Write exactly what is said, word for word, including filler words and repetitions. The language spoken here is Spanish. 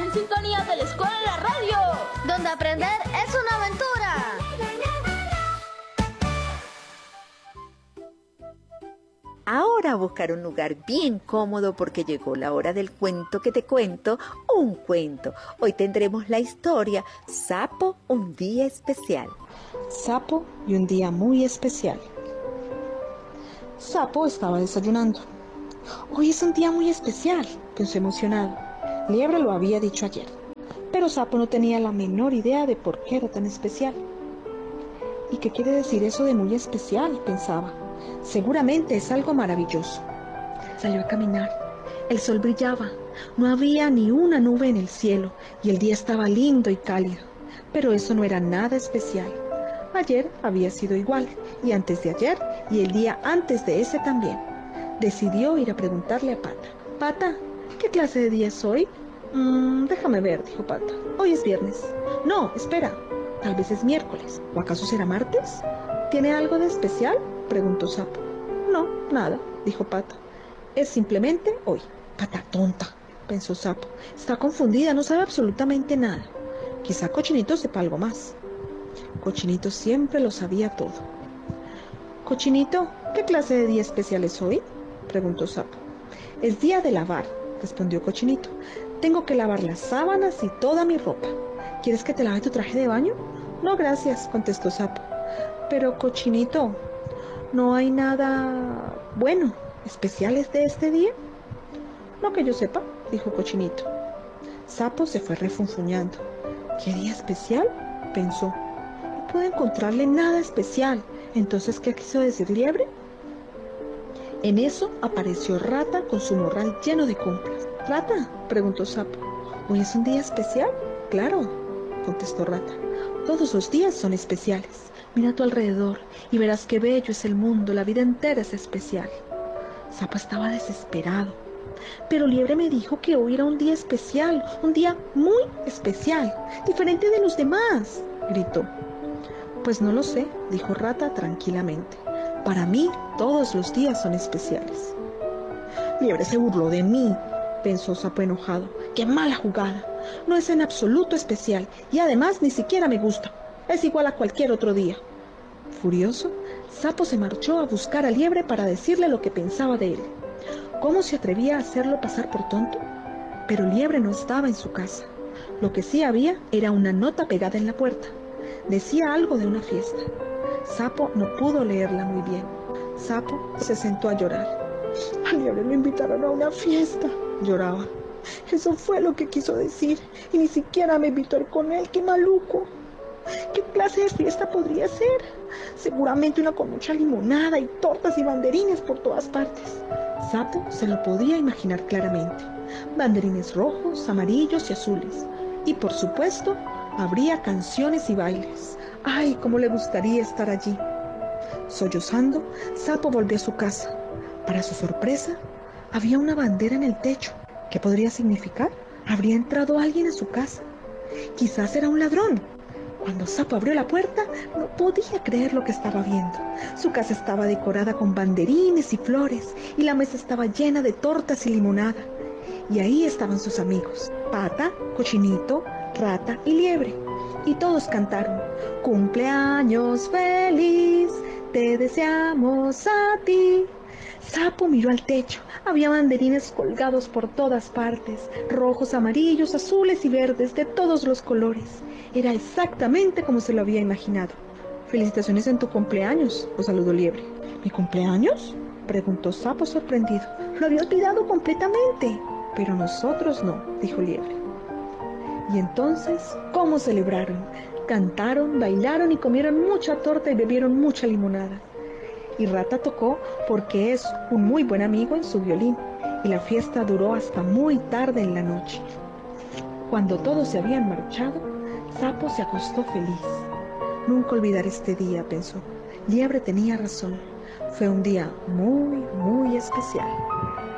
en sintonía de la Escuela de la Radio, donde aprender es una aventura. Ahora a buscar un lugar bien cómodo porque llegó la hora del cuento que te cuento, un cuento. Hoy tendremos la historia Sapo, un día especial. Sapo y un día muy especial. Sapo estaba desayunando. Hoy es un día muy especial, pensó emocionado. Liebre lo había dicho ayer, pero Sapo no tenía la menor idea de por qué era tan especial. ¿Y qué quiere decir eso de muy especial?, pensaba. Seguramente es algo maravilloso. Salió a caminar. El sol brillaba. No había ni una nube en el cielo y el día estaba lindo y cálido. Pero eso no era nada especial. Ayer había sido igual, y antes de ayer, y el día antes de ese también. Decidió ir a preguntarle a Pata. Pata, ¿qué clase de día es hoy? Mm, déjame ver, dijo Pata. Hoy es viernes. No, espera. Tal vez es miércoles. ¿O acaso será martes? ¿Tiene algo de especial?, preguntó Sapo. No, nada, dijo Pata. Es simplemente hoy. Pata tonta, pensó Sapo. Está confundida, no sabe absolutamente nada. Quizá Cochinito sepa algo más. Cochinito siempre lo sabía todo. Cochinito, ¿qué clase de día especial es hoy?, preguntó Sapo. Es día de lavar, respondió Cochinito. Tengo que lavar las sábanas y toda mi ropa. ¿Quieres que te lave tu traje de baño? No, gracias, contestó Sapo. Pero, Cochinito, ¿no hay nada bueno, especiales de este día? No que yo sepa, dijo Cochinito. Sapo se fue refunfuñando. ¿Qué día especial?, pensó. No pude encontrarle nada especial. Entonces, ¿qué quiso decir Liebre? En eso apareció Rata con su morral lleno de compras. ¿Rata?, preguntó Sapo. ¿Hoy es un día especial? Claro, contestó Rata. Todos los días son especiales. Mira a tu alrededor y verás qué bello es el mundo. La vida entera es especial. Sapo estaba desesperado. Pero Liebre me dijo que hoy era un día especial, un día muy especial, diferente de los demás, gritó. Pues no lo sé, dijo Rata tranquilamente. Para mí, todos los días son especiales. Liebre se burló de mí, pensó Sapo enojado. ¡Qué mala jugada! No es en absoluto especial y además ni siquiera me gusta. Es igual a cualquier otro día. Furioso, Sapo se marchó a buscar a Liebre para decirle lo que pensaba de él. ¿Cómo se atrevía a hacerlo pasar por tonto? Pero Liebre no estaba en su casa. Lo que sí había era una nota pegada en la puerta. Decía algo de una fiesta. Sapo no pudo leerla muy bien. Sapo se sentó a llorar. A Liebre lo invitaron a una fiesta, lloraba. Eso fue lo que quiso decir, y ni siquiera me invitó a ir con él. ¡Qué maluco! ¿Qué clase de fiesta podría ser? Seguramente una con mucha limonada y tortas y banderines por todas partes. Sapo se lo podía imaginar claramente. Banderines rojos, amarillos y azules. Y por supuesto, habría canciones y bailes. ¡Ay, cómo le gustaría estar allí! Sollozando, Sapo volvió a su casa. Para su sorpresa, había una bandera en el techo. ¿Qué podría significar? ¿Habría entrado alguien a su casa? Quizás era un ladrón. Cuando Sapo abrió la puerta, no podía creer lo que estaba viendo. Su casa estaba decorada con banderines y flores, y la mesa estaba llena de tortas y limonada. Y ahí estaban sus amigos, Pata, Cochinito, Rata y Liebre. Y todos cantaron: ¡Cumpleaños feliz! ¡Te deseamos a ti! Sapo miró al techo. Había banderines colgados por todas partes, rojos, amarillos, azules y verdes, de todos los colores. Era exactamente como se lo había imaginado. «Felicitaciones en tu cumpleaños», lo saludó Liebre. «¿Mi cumpleaños?», preguntó Sapo sorprendido. «Lo había olvidado completamente». «Pero nosotros no», dijo Liebre. Y entonces, ¿cómo celebraron? Cantaron, bailaron y comieron mucha torta y bebieron mucha limonada. Y Rata tocó, porque es un muy buen amigo, en su violín, y la fiesta duró hasta muy tarde en la noche. Cuando todos se habían marchado, Sapo se acostó feliz. Nunca olvidaré este día, pensó. Liebre tenía razón. Fue un día muy, muy especial.